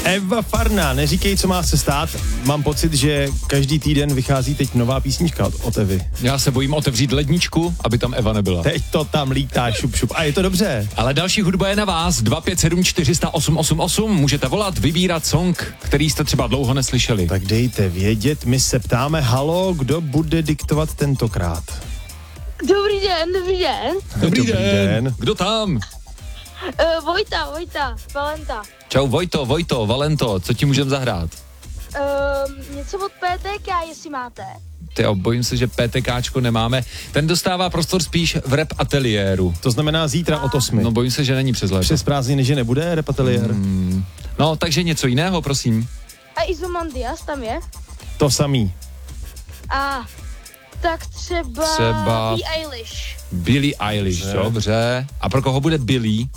Eva Farná, neříkej, co má se stát. Mám pocit, že každý týden vychází teď nová písnička od Evy. Já se bojím otevřít ledničku, aby tam Eva nebyla. Teď to tam lítá šup šup a je to dobře. Ale další hudba je na vás, 257 400 888, můžete volat, vybírat song, který jste třeba dlouho neslyšeli. Tak dejte vědět, my se ptáme, halo, kdo bude diktovat tentokrát? Dobrý den, dobrý den. Dobrý den. Kdo tam? Vojta, Valenta. Čau Vojto, Valento, co ti můžem zahrát? Něco od PTK, jestli máte. Tyjo, bojím se, že PTKčko nemáme. Ten dostává prostor spíš v rap ateliéru. To znamená zítra od 8. No bojím se, že není přes léto. Přes prázdniny, že nebude rap ateliér? No, takže něco jiného, prosím. A Izomandias tam je? To samý. A tak třeba Billie Eilish. Billie Eilish, dobře. A pro koho bude Billie?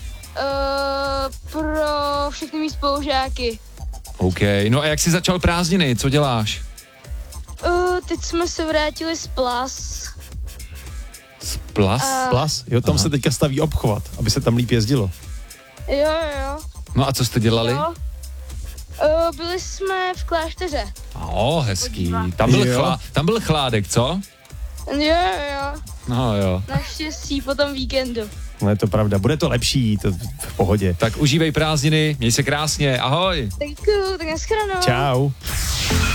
Pro všechny mý spolužáky. OK, no a jak jsi začal prázdniny, co děláš? Teď jsme se vrátili z Plas. Z Plas? Plas? Jo, tam se teďka staví obchvat, aby se tam líp jezdilo. Jo. No a co jste dělali? Jo. Byli jsme v klášteře. Hezký. Tam byl chládek, co? Jo. No jo. Naštěstí po tom víkendu. No je to pravda, bude to lepší, to v pohodě. Tak užívej prázdniny, měj se krásně, ahoj. Tak naschledanou. Čau.